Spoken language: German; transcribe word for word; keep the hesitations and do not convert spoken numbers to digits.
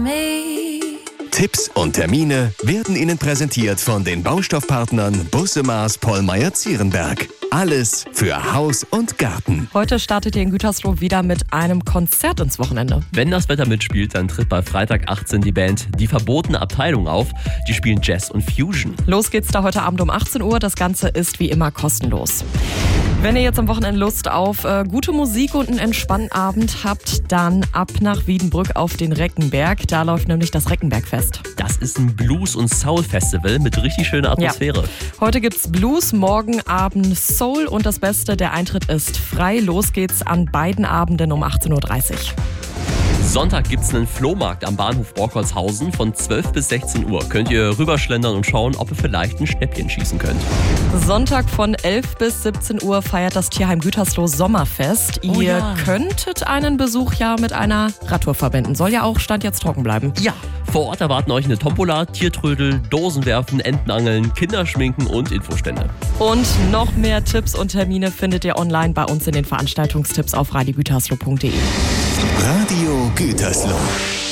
me. Tipps und Termine werden Ihnen präsentiert von den Baustoffpartnern Busse Maas Pollmeyer-Zierenberg. Alles für Haus und Garten. Heute startet ihr in Gütersloh wieder mit einem Konzert ins Wochenende. Wenn das Wetter mitspielt, dann tritt bei Freitag achtzehn die Band Die Verbotene Abteilung auf. Die spielen Jazz und Fusion. Los geht's da heute Abend um achtzehn Uhr. Das Ganze ist wie immer kostenlos. Wenn ihr jetzt am Wochenende Lust auf äh, gute Musik und einen entspannten Abend habt, dann ab nach Wiedenbrück auf den Reckenberg. Da läuft nämlich das Reckenbergfest. Das ist ein Blues- und Soul-Festival mit richtig schöner Atmosphäre. Ja. Heute gibt's Blues, morgen Abend Soul und das Beste, der Eintritt ist frei. Los geht's an beiden Abenden um achtzehn Uhr dreißig. Sonntag gibt es einen Flohmarkt am Bahnhof Borkholzhausen von zwölf bis sechzehn Uhr. Könnt ihr rüberschlendern und schauen, ob ihr vielleicht ein Schnäppchen schießen könnt. Sonntag von elf bis siebzehn Uhr feiert das Tierheim Gütersloh Sommerfest. Oh ihr ja. könntet einen Besuch ja mit einer Radtour verbinden. Soll ja auch Stand jetzt trocken bleiben. Ja, vor Ort erwarten euch eine Tombola, Tiertrödel, Dosenwerfen, Entenangeln, Kinderschminken und Infostände. Und noch mehr Tipps und Termine findet ihr online bei uns in den Veranstaltungstipps auf radio gütersloh punkt de. Radio Gütersloh.